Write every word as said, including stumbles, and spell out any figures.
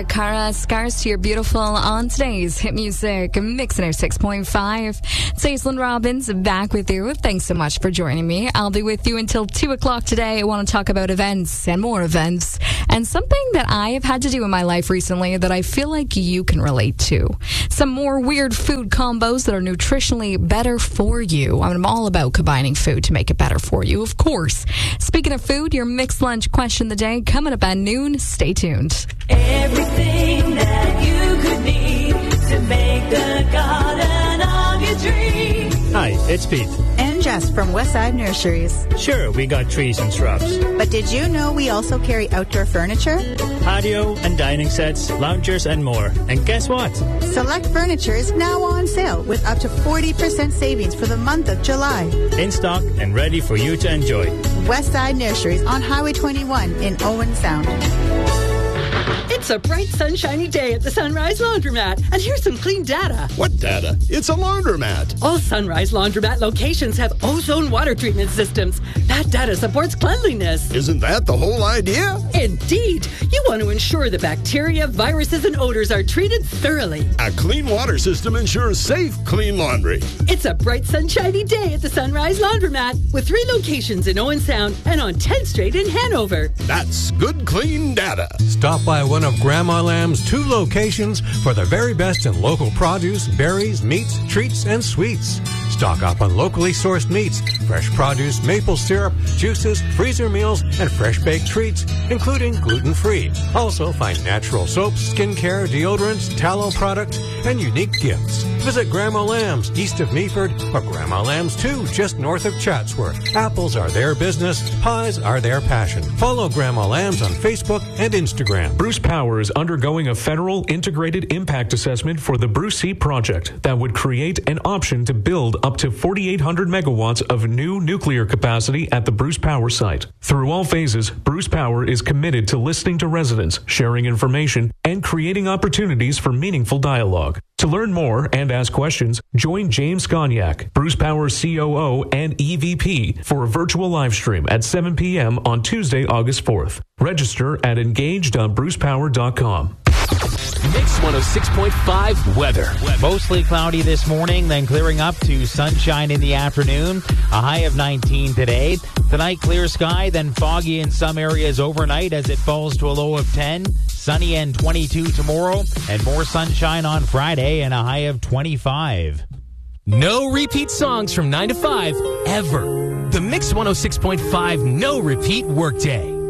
Cara Scars to your beautiful on today's Hit Music Mix one oh six point five. It's Aislinn Robbins back with you. Thanks so much for joining me. I'll be with you until two o'clock today. I want to talk about events and more events and something that I have had to do in my life recently that I feel like you can relate to. Some more weird food combos that are nutritionally better for you. I'm all about combining food to make it better for you, of course. Speaking of food, your mixed lunch question of the day coming up at noon. Stay tuned. Everything that you could need to make the garden of your dreams. Hi, it's Pete. And Jess from Westside Nurseries. Sure, we got trees and shrubs. But did you know we also carry outdoor furniture? Patio and dining sets, loungers, and more. And guess what? Select furniture is now on sale with up to forty percent savings for the month of July. In stock and ready for you to enjoy. Westside Nurseries on Highway twenty-one in Owen Sound. It's a bright, sunshiny day at the Sunrise Laundromat, and here's some clean data. What data? It's a laundromat. All Sunrise Laundromat locations have ozone water treatment systems. That data supports cleanliness. Isn't that the whole idea? Indeed. You want to ensure the bacteria, viruses, and odors are treated thoroughly. A clean water system ensures safe, clean laundry. It's a bright, sunshiny day at the Sunrise Laundromat with three locations in Owen Sound and on tenth Street in Hanover. That's good, clean data. Stop by one of Grandma Lamb's two locations for the very best in local produce, berries, meats, treats, and sweets. Stock up on locally sourced meats, fresh produce, maple syrup, juices, freezer meals, and fresh baked treats, including gluten-free. Also find natural soaps, skincare, deodorants, tallow products, and unique gifts. Visit Grandma Lamb's east of Meaford or Grandma Lamb's two just north of Chatsworth. Apples are their business. Pies are their passion. Follow Grandma Lamb's on Facebook and Instagram. Bruce Power is undergoing a federal integrated impact assessment for the Bruce C project that would create an option to build up to forty-eight hundred megawatts of new nuclear capacity at the Bruce Power site. Through all phases, Bruce Power is committed to listening to residents, sharing information, and creating opportunities for meaningful dialogue. To learn more and ask questions, join James Gonyak, Bruce Power C O O and E V P, for a virtual live stream at seven p.m. on Tuesday, August fourth. Register at engage dot bruce power dot com. Mix one oh six point five weather. Mostly cloudy this morning, then clearing up to sunshine in the afternoon. A high of nineteen today. Tonight, clear sky, then foggy in some areas overnight as it falls to a low of ten. Sunny and twenty-two tomorrow, and more sunshine on Friday and a high of twenty-five. No repeat songs from nine to five, ever. The Mix one oh six point five No Repeat Workday.